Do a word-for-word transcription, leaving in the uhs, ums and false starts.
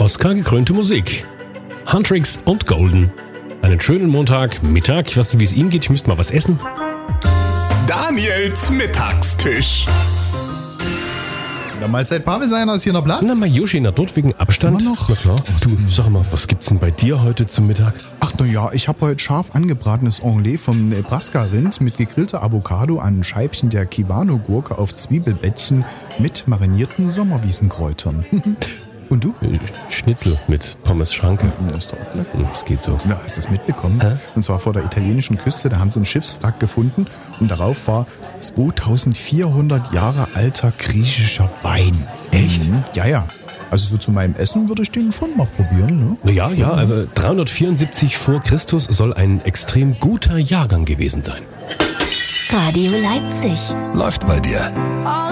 Oscar-gekrönte Musik. Huntrix und Golden. Einen schönen Montagmittag. Ich weiß nicht, wie es Ihnen geht. Ich müsste mal was essen. Daniels Mittagstisch. Na, Mahlzeit Pavelseiner, ist hier noch Platz? Na, Majushi, na dort wegen Abstand. Immer noch? Na klar. Du, sag mal, was gibt's denn bei dir heute zum Mittag? Ach na ja, ich habe heute scharf angebratenes Omelette vom Nebraska-Rind mit gegrillter Avocado an Scheibchen der Kibano-Gurke auf Zwiebelbettchen mit marinierten Sommerwiesenkräutern. Und du? Schnitzel mit Pommes Schranke. Das ist doch auch lecker. Das geht so. Ja, hast du das mitbekommen? Hä? Und zwar vor der italienischen Küste, da haben sie einen Schiffswrack gefunden und darauf war zweitausendvierhundert Jahre alter griechischer Wein. Echt? Mhm. Ja, ja. Also so zu meinem Essen würde ich den schon mal probieren, ne? Na ja, ja, aber dreihundertvierundsiebzig vor Christus soll ein extrem guter Jahrgang gewesen sein. Radio Leipzig. Läuft bei dir.